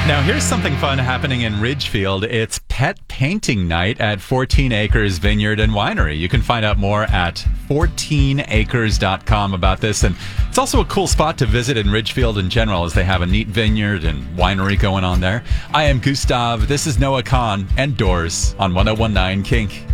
Now, here's something fun happening in Ridgefield. It's Pet Painting Night at 14 Acres Vineyard and Winery. You can find out more at 14acres.com about this. And it's also a cool spot to visit in Ridgefield in general, as they have a neat vineyard and winery going on there. I am Gustav. This is Noah Kahn and Doors on 1019 Kink.